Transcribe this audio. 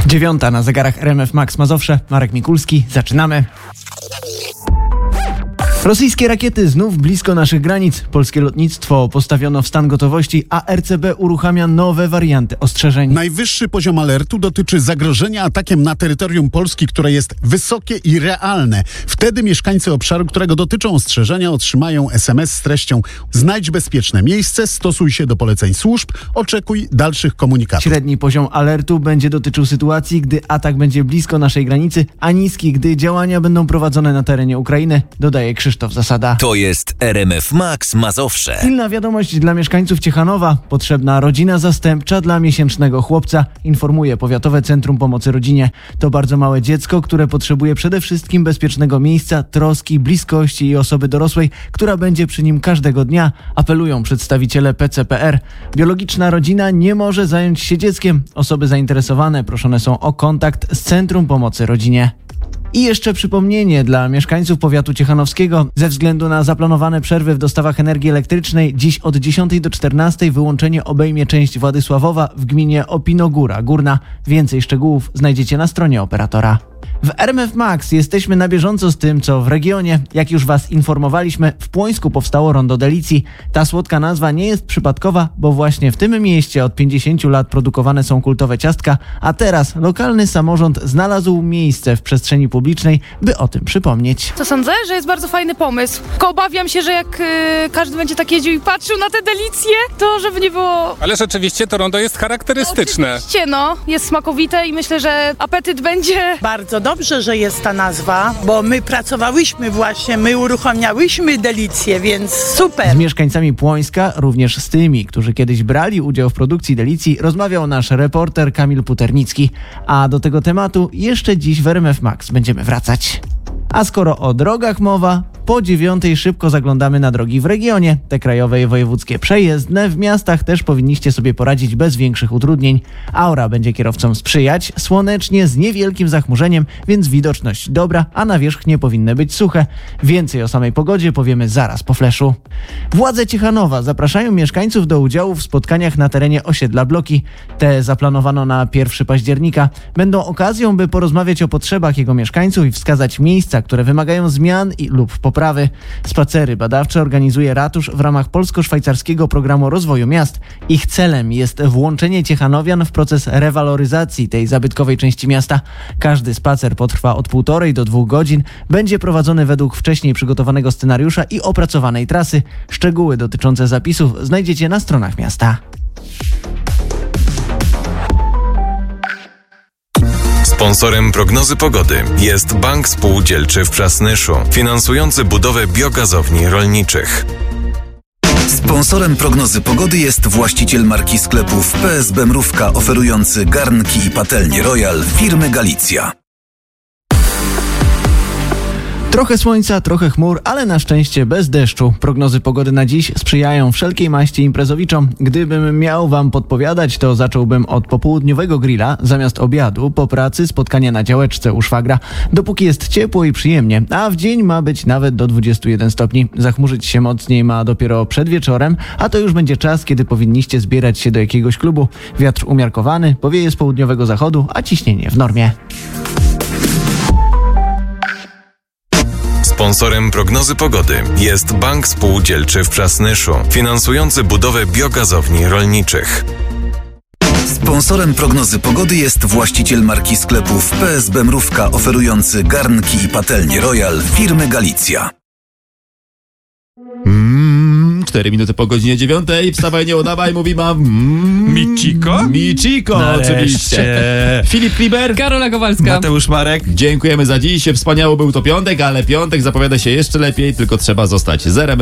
9 na zegarach RMF Max Mazowsze. Marek Mikulski. Zaczynamy. Rosyjskie rakiety znów blisko naszych granic. Polskie lotnictwo postawiono w stan gotowości, a RCB uruchamia nowe warianty ostrzeżeń. Najwyższy poziom alertu dotyczy zagrożenia atakiem na terytorium Polski, które jest wysokie i realne. Wtedy mieszkańcy obszaru, którego dotyczą ostrzeżenia, otrzymają SMS z treścią: znajdź bezpieczne miejsce, stosuj się do poleceń służb, oczekuj dalszych komunikatów. Średni poziom alertu będzie dotyczył sytuacji, gdy atak będzie blisko naszej granicy, a niski, gdy działania będą prowadzone na terenie Ukrainy, dodaje Krzysztof Zasada. To jest RMF Max Mazowsze. Pilna wiadomość dla mieszkańców Ciechanowa. Potrzebna rodzina zastępcza dla miesięcznego chłopca, informuje Powiatowe Centrum Pomocy Rodzinie. To bardzo małe dziecko, które potrzebuje przede wszystkim bezpiecznego miejsca, troski, bliskości i osoby dorosłej, która będzie przy nim każdego dnia, apelują przedstawiciele PCPR. Biologiczna rodzina nie może zająć się dzieckiem. Osoby zainteresowane proszone są o kontakt z Centrum Pomocy Rodzinie. I jeszcze przypomnienie dla mieszkańców powiatu ciechanowskiego. Ze względu na zaplanowane przerwy w dostawach energii elektrycznej, dziś od 10 do 14 wyłączenie obejmie część Władysławowa w gminie Opinogóra Górna. Więcej szczegółów znajdziecie na stronie operatora. W RMF Max jesteśmy na bieżąco z tym, co w regionie. Jak już Was informowaliśmy, w Płońsku powstało Rondo Delicji. Ta słodka nazwa nie jest przypadkowa, bo właśnie w tym mieście od 50 lat produkowane są kultowe ciastka, a teraz lokalny samorząd znalazł miejsce w przestrzeni publicznej, by o tym przypomnieć. To sądzę, że jest bardzo fajny pomysł. Tylko obawiam się, że jak każdy będzie tak jeździł i patrzył na te delicje, to żeby nie było... Ale rzeczywiście to rondo jest charakterystyczne. Oczywiście, jest smakowite i myślę, że apetyt będzie... Bardzo dobrze, że jest ta nazwa, bo my pracowałyśmy właśnie, my uruchamiałyśmy delicje, więc super. Z mieszkańcami Płońska, również z tymi, którzy kiedyś brali udział w produkcji delicji, rozmawiał nasz reporter Kamil Puternicki. A do tego tematu jeszcze dziś w RMF Max będziemy wracać. A skoro o drogach mowa, po 9 szybko zaglądamy na drogi w regionie. Te krajowe i wojewódzkie przejezdne. W miastach też powinniście sobie poradzić bez większych utrudnień. Aura będzie kierowcom sprzyjać, słonecznie, z niewielkim zachmurzeniem, więc widoczność dobra, a nawierzchnie powinny być suche. Więcej o samej pogodzie powiemy zaraz po fleszu. Władze Ciechanowa zapraszają mieszkańców do udziału w spotkaniach na terenie osiedla Bloki. Te zaplanowano na 1 października. Będą okazją, by porozmawiać o potrzebach jego mieszkańców i wskazać miejsca, które wymagają zmian lub poprawy. Spacery badawcze organizuje ratusz w ramach polsko-szwajcarskiego programu rozwoju miast. Ich celem jest włączenie ciechanowian w proces rewaloryzacji tej zabytkowej części miasta. Każdy spacer potrwa od 1,5 do 2 godzin. Będzie prowadzony według wcześniej przygotowanego scenariusza i opracowanej trasy. Szczegóły dotyczące zapisów znajdziecie na stronach miasta. Sponsorem prognozy pogody jest Bank Spółdzielczy w Przasnyszu, finansujący budowę biogazowni rolniczych. Sponsorem prognozy pogody jest właściciel marki sklepów PSB Mrówka, oferujący garnki i patelnie Royal firmy Galicja. Trochę słońca, trochę chmur, ale na szczęście bez deszczu. Prognozy pogody na dziś sprzyjają wszelkiej maści imprezowiczom. Gdybym miał Wam podpowiadać, to zacząłbym od popołudniowego grilla, zamiast obiadu, po pracy spotkanie na działeczce u szwagra. Dopóki jest ciepło i przyjemnie, a w dzień ma być nawet do 21 stopni. Zachmurzyć się mocniej ma dopiero przed wieczorem, a to już będzie czas, kiedy powinniście zbierać się do jakiegoś klubu. Wiatr umiarkowany, powieje z południowego zachodu, a ciśnienie w normie. Sponsorem prognozy pogody jest Bank Spółdzielczy w Przasnyszu, finansujący budowę biogazowni rolniczych. Sponsorem prognozy pogody jest właściciel marki sklepów PSB Mrówka, oferujący garnki i patelnie Royal firmy Galicja. 4 minuty po godzinie 9. Wstawaj, nie udawaj, mówi mam Michiko, oczywiście. Filip Kliber, Karola Kowalska, Mateusz Marek. Dziękujemy za dziś. Wspaniały był to piątek, ale piątek zapowiada się jeszcze lepiej, tylko trzeba zostać zerem.